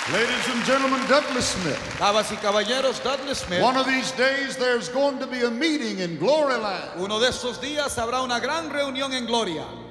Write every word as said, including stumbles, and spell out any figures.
Ladies and gentlemen, Douglas Smith. Damas y caballeros, Douglas Smith. One of these days there's going to be a meeting in Gloryland. Uno de estos días habrá una gran reunión en Gloria.